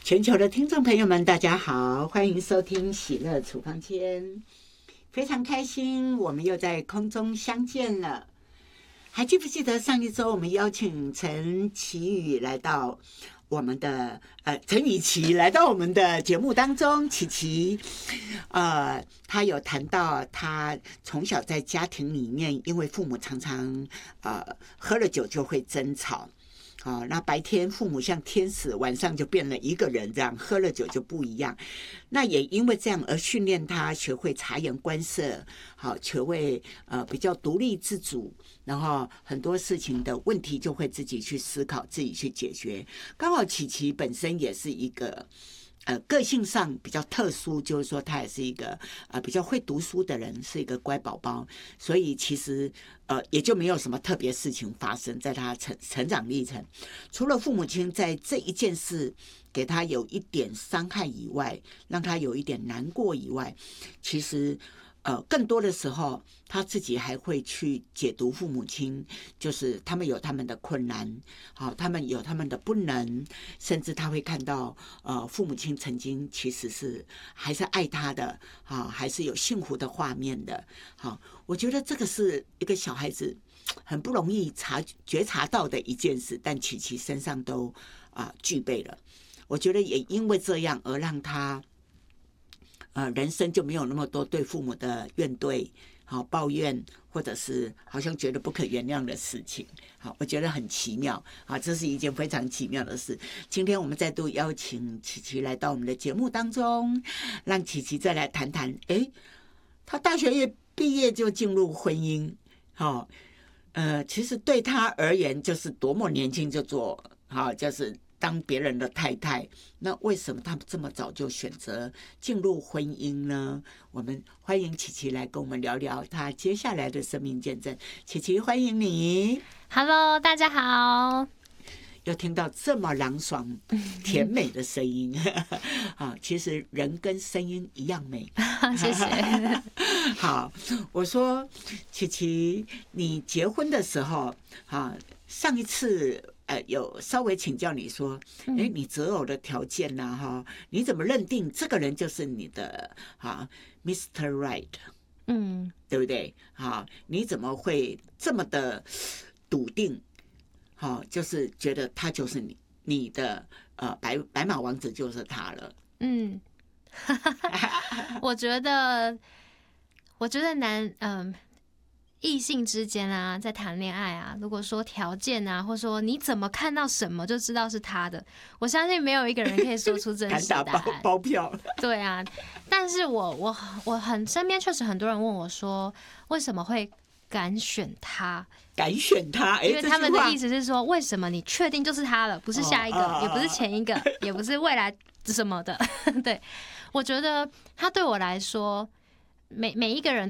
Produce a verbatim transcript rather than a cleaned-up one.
全球的听众朋友们，大家好，欢迎收听喜乐处方间，非常开心，我们又在空中相见了。还记不记得上一周我们邀请陈其宇来到我们的呃陈雨琪来到我们的节目当中？琪琪，呃，他有谈到他从小在家庭里面，因为父母常常呃喝了酒就会争吵。哦，那白天父母像天使，晚上就变了一个人，这样喝了酒就不一样。那也因为这样而训练他学会察言观色，好，学会呃比较独立自主，然后很多事情的问题就会自己去思考，自己去解决。刚好琪琪本身也是一个。呃，个性上比较特殊，就是说他也是一个呃比较会读书的人，是一个乖宝宝，所以其实呃也就没有什么特别事情发生在他成成长历程。除了父母亲在这一件事给他有一点伤害以外，让他有一点难过以外，其实。呃，更多的时候，他自己还会去解读父母亲，就是他们有他们的困难，好，他们有他们的不能，甚至他会看到，呃，父母亲曾经其实是还是爱他的，啊，还是有幸福的画面的，好，我觉得这个是一个小孩子很不容易察觉察到的一件事，但琪琪身上都啊、呃、具备了，我觉得也因为这样而让他。呃，人生就没有那么多对父母的怨怼、好抱怨，或者是好像觉得不可原谅的事情。好，我觉得很奇妙啊，这是一件非常奇妙的事。今天我们再度邀请琪琪来到我们的节目当中，让琪琪再来谈谈。哎，他大学业毕业就进入婚姻，好、哦，呃，其实对他而言就是多么年轻就做，好、哦，就是。当别人的太太，那为什么他们这么早就选择进入婚姻呢？我们欢迎琪琪来跟我们聊聊他接下来的生命见证。琪琪，欢迎你。 Hello， 大家好。 又听到这么朗爽、甜美的声音啊！其实人跟声音一样美。 谢谢。 好，我说琪琪，你结婚的时候啊，上一次。呃，有稍微请教你说，哎，你择偶的条件呐、啊，哈，你怎么认定这个人就是你的啊 ，Mister Right？ 嗯，对不对？啊，你怎么会这么的笃定？好、啊，就是觉得他就是你，你的呃白白马王子就是他了。 嗯，我觉得，我觉得男嗯。异性之间啊，在谈恋爱啊，如果说条件啊，或者说你怎么看到什么就知道是他的，我相信没有一个人可以说出真实答案。 敢打包包票。 对啊，但是我我我很身边确实很多人问我说，为什么会敢选他？ 敢选他？ 因为他们的意思是说，为什么你确定就是他了，不是下一个，哦、也不是前一个，也不是未来什么的？对，我觉得他对我来说。每每一个人